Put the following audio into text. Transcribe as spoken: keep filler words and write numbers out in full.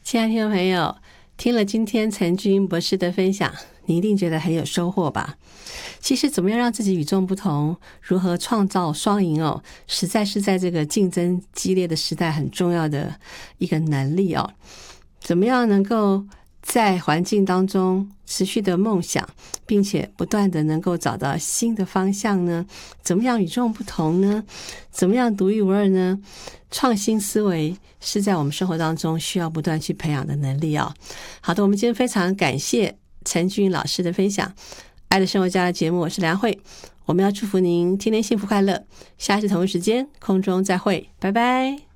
亲爱的听众朋友，听了今天陈君博士的分享，你一定觉得很有收获吧？其实怎么样让自己与众不同，如何创造双赢哦，实在是在这个竞争激烈的时代很重要的一个能力哦。怎么样能够在环境当中持续的梦想，并且不断的能够找到新的方向呢？怎么样与众不同呢？怎么样独一无二呢？创新思维是在我们生活当中需要不断去培养的能力哦。好的，我们今天非常感谢陈君老师的分享。爱的生活家的节目，我是梁慧，我们要祝福您天天幸福快乐。下一次同一时间空中再会，拜拜。